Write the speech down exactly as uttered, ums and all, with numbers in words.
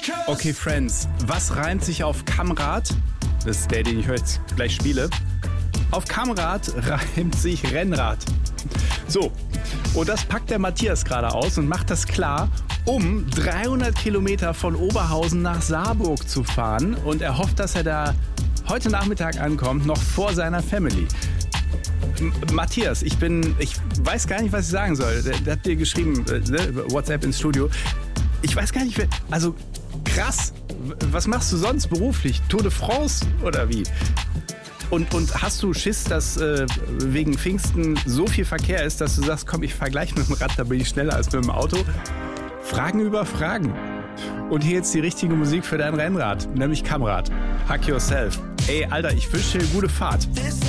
Okay, Friends, was reimt sich auf Kammrad? Das ist der, den ich jetzt gleich spiele. Auf Kammrad reimt sich Rennrad. So, und das packt der Matthias gerade aus und macht das klar, um dreihundert Kilometer von Oberhausen nach Saarburg zu fahren. Und er hofft, dass er da heute Nachmittag ankommt, noch vor seiner Family. M- Matthias, ich bin, ich weiß gar nicht, was ich sagen soll. Der, der hat dir geschrieben, äh, ne, WhatsApp ins Studio. Ich weiß gar nicht, wer, also krass. Was machst du sonst beruflich? Tour de France oder wie? Und, und hast du Schiss, dass äh, wegen Pfingsten so viel Verkehr ist, dass du sagst, komm, ich fahr gleich mit dem Rad, da bin ich schneller als mit dem Auto? Fragen über Fragen. Und hier jetzt die richtige Musik für dein Rennrad, nämlich Kammrad. Hack yourself. Ey, Alter, ich wünsche dir eine gute Fahrt.